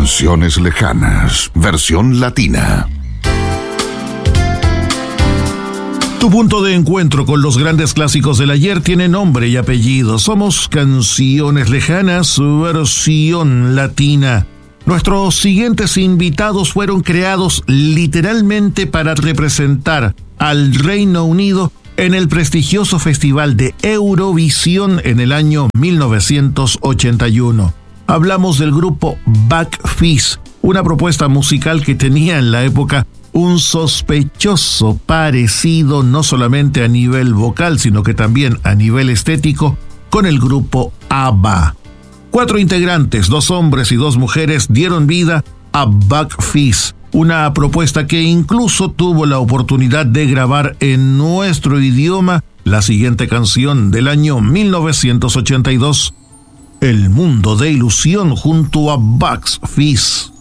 Canciones lejanas, versión latina. Tu punto de encuentro con los grandes clásicos del ayer tiene nombre y apellido. Somos Canciones Lejanas, versión latina. Nuestros siguientes invitados fueron creados literalmente para representar al Reino Unido en el prestigioso Festival de Eurovisión en el año 1981. Hablamos del grupo Buck Fizz, una propuesta musical que tenía en la época un sospechoso parecido no solamente a nivel vocal, sino que también a nivel estético con el grupo ABBA. 4 integrantes, 2 hombres y 2 mujeres, dieron vida a Buck Fizz, una propuesta que incluso tuvo la oportunidad de grabar en nuestro idioma la siguiente canción del año 1982, El Mundo de Ilusión junto a Buck Fizz.